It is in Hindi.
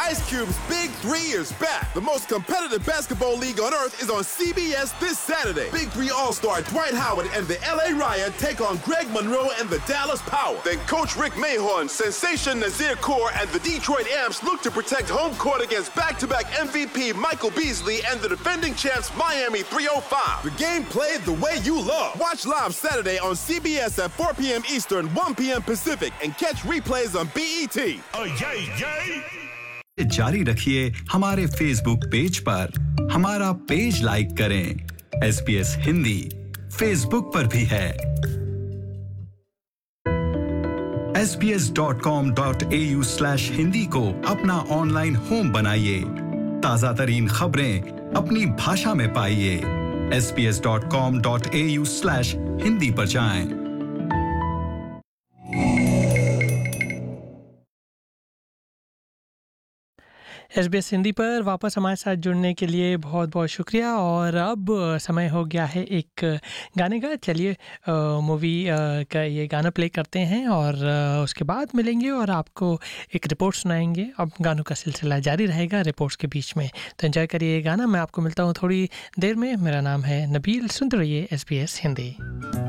Ice Cube's Big 3 is back. The most competitive basketball league on earth is on CBS this Saturday. Big 3 All-Star Dwight Howard and the LA Riot take on Greg Monroe and the Dallas Power. Then Coach Rick Mahorn, Sensation Nazir Kaur, and the Detroit Amps look to protect home court against back-to-back MVP Michael Beasley and the defending champs Miami 305. The game played the way you love. Watch live Saturday on CBS at 4 p.m. Eastern, 1 p.m. Pacific, and catch replays on BET. जारी रखिए हमारे फेसबुक पेज पर हमारा पेज लाइक करें SBS हिंदी फेसबुक पर भी है sbs.com.au/hindi को अपना ऑनलाइन होम बनाइए ताजा तरीन खबरें अपनी भाषा में पाइए sbs.com.au/hindi पर जाएं SBS हिंदी पर वापस हमारे साथ जुड़ने के लिए बहुत बहुत शुक्रिया और अब समय हो गया है एक गाने का चलिए मूवी का ये गाना प्ले करते हैं और उसके बाद मिलेंगे और आपको एक रिपोर्ट सुनाएंगे अब गानों का सिलसिला जारी रहेगा रिपोर्ट्स के बीच में तो एंजॉय करिए ये गाना मैं आपको मिलता हूँ थोड़ी देर में मेरा नाम है नबील सुनते रहिए SBS हिंदी